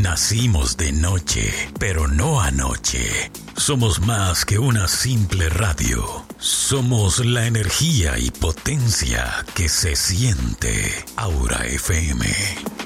Nacimos de noche, pero no anoche. Somos más que una simple radio. Somos la energía y potencia que se siente. Aura FM.